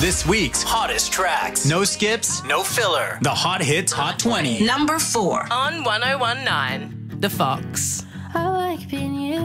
this week's hottest tracks. No skips, no filler. The Hot Hits Hot 20. Number 4. On 1019, The Fox. I like being you.